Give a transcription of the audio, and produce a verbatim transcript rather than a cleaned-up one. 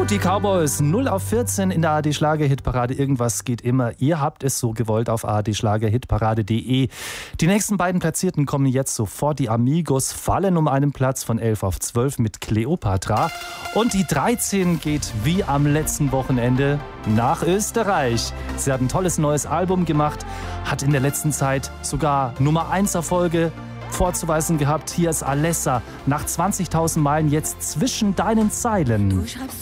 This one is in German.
Und die Cowboys null auf vierzehn in der A R D-Schlager-Hitparade. Irgendwas geht immer. Ihr habt es so gewollt auf a r d schlager hitparade punkt de. Die nächsten beiden Platzierten kommen jetzt sofort. Die Amigos fallen um einen Platz von elf auf zwölf mit Cleopatra. Und die dreizehn geht wie am letzten Wochenende nach Österreich. Sie hat ein tolles neues Album gemacht, hat in der letzten Zeit sogar Nummer eins Erfolge vorzuweisen gehabt. Hier ist Alessa nach zwanzigtausend Meilen jetzt zwischen deinen Zeilen.